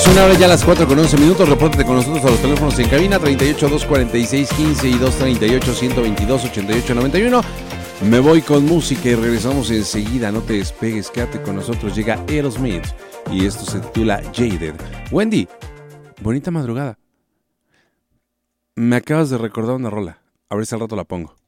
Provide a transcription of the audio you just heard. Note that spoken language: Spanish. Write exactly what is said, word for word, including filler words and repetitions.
Una hora ya a las cuatro con once minutos. Repórtate con nosotros a los teléfonos en cabina treinta y ocho, doscientos cuarenta y seis, quince y doscientos treinta y ocho, ciento veintidós, ochenta y ocho, noventa y uno. Me voy con música y regresamos enseguida. No te despegues, quédate con nosotros. Llega Aerosmith y esto se titula Jaded. Wendy, bonita madrugada. Me acabas de recordar una rola. A ver si al rato la pongo.